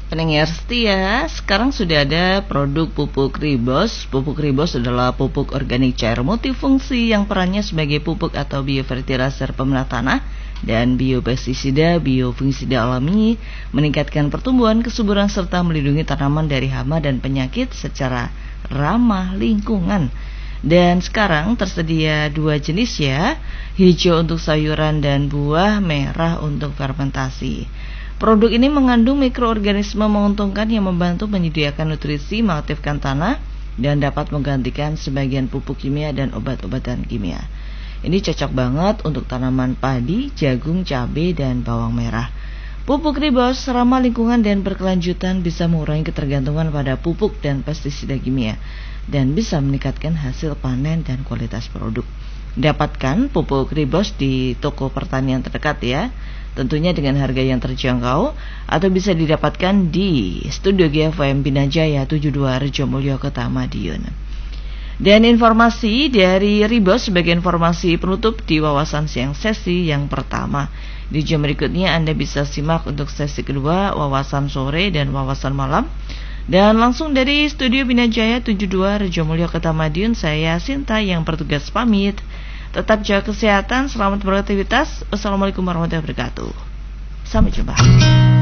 Pendengar setia, sekarang sudah ada produk pupuk Ribos. Pupuk Ribos adalah pupuk organik cair multifungsi yang perannya sebagai pupuk atau biofertilizer pemerat tanah dan biopestisida, biofungisida alami, meningkatkan pertumbuhan, kesuburan serta melindungi tanaman dari hama dan penyakit secara ramah lingkungan. Dan sekarang tersedia 2 jenis ya, hijau untuk sayuran dan buah, merah untuk fermentasi. Produk ini mengandung mikroorganisme menguntungkan yang membantu menyediakan nutrisi, mengaktifkan tanah, dan dapat menggantikan sebagian pupuk kimia dan obat-obatan kimia. Ini cocok banget untuk tanaman padi, jagung, cabai, dan bawang merah. Pupuk Ribos ramah lingkungan dan berkelanjutan, bisa mengurangi ketergantungan pada pupuk dan pestisida kimia, dan bisa meningkatkan hasil panen dan kualitas produk. Dapatkan pupuk Ribos di toko pertanian terdekat ya, tentunya dengan harga yang terjangkau, atau bisa didapatkan di Studio GFM Binajaya 72 Rejomulyo, Kota Madiun. Dan informasi dari Ribos sebagai informasi penutup di wawasan siang sesi yang pertama. Di jam berikutnya Anda bisa simak untuk sesi kedua, wawasan sore dan wawasan malam. Dan langsung dari Studio Binajaya 72 Rejomulyo, Kota Madiun, saya Sinta yang bertugas pamit. Tetap jaga kesehatan, selamat beraktivitas. Wassalamualaikum warahmatullahi wabarakatuh. Sampai jumpa.